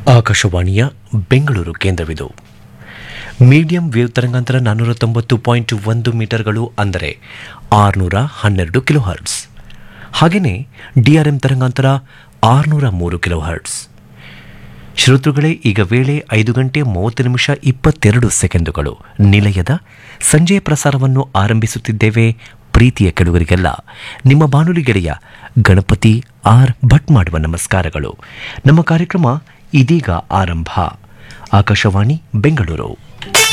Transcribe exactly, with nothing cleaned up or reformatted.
ಆಕಾಶವಾಣಿಯ Bengaluru ಕೇಂದ್ರವಿದು. Medium wave ತರಂಗಾಂತರ ನಾನ್ನೂರ ತೊಂಬತ್ತು ಪಾಯಿಂಟ್ ಒಂದು ಮೀಟರ್ಗಳು ಅಂದರೆ ಆರುನೂರ ಹನ್ನೆರಡು ಕಿಲೋ ಹರ್ಟ್ಸ್. ಹಾಗೆಯೇ ಡಿಆರ್ಎಂ ತರಂಗಾಂತರ ಆರುನೂರ ಮೂರು ಕಿಲೋ ಹರ್ಟ್ಸ್. ಶ್ರೋತೃಗಳೇ, ಈಗ ವೇಳೆ ಐದು ಗಂಟೆ ಮೂವತ್ತು ನಿಮಿಷ ಇಪ್ಪತ್ತೆರಡು ಸೆಕೆಂಡುಗಳು. ನಿಲಯದ ಸಂಜೆಯ ಪ್ರಸಾರವನ್ನು ಆರಂಭಿಸುತ್ತಿದ್ದೇವೆ. ಪ್ರೀತಿಯ ಕೆಡುಗರಿಗೆಲ್ಲ ನಿಮ್ಮ ಬಾನುಲಿ ಗೆಳೆಯ ಗಣಪತಿ ಆರ್ ಭಟ್ ಮಾಡುವ ನಮಸ್ಕಾರಗಳು. ನಮ್ಮ ಕಾರ್ಯಕ್ರಮ ಇದೀಗ ಆರಂಭ. ಆಕಾಶವಾಣಿ ಬೆಂಗಳೂರು.